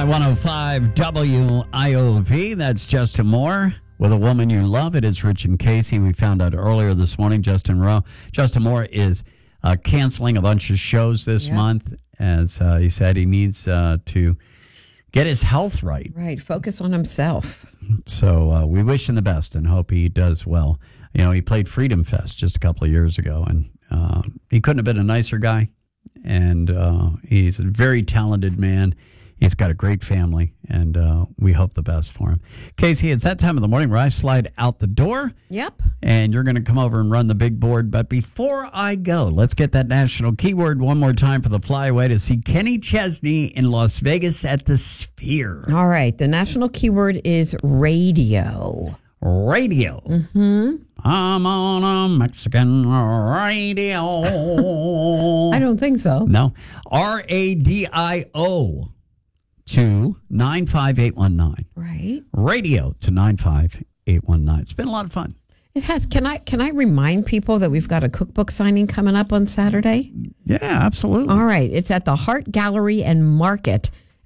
Y105 WIOV. That's Justin Moore with A Woman You Love. It is Rich and Casey. We found out earlier this morning, Justin Moore is canceling a bunch of shows this month. As he said, he needs to get his health right. Right. Focus on himself. So we wish him the best and hope he does well. You know, he played Freedom Fest just a couple of years ago, and he couldn't have been a nicer guy. And he's a very talented man. He's got a great family, and we hope the best for him. Casey, it's that time of the morning where I slide out the door. Yep. And you're going to come over and run the big board. But before I go, let's get that national keyword one more time for the flyaway to see Kenny Chesney in Las Vegas at the Sphere. All right. The national keyword is radio. Radio. Mm-hmm. I'm on a Mexican radio. I don't think so. No. RADIO to 95819. Right. Radio to 95819. It's been a lot of fun. It has. Can I remind people that we've got a cookbook signing coming up on Saturday? Yeah, absolutely. All right. It's at the Hart Gallery and Market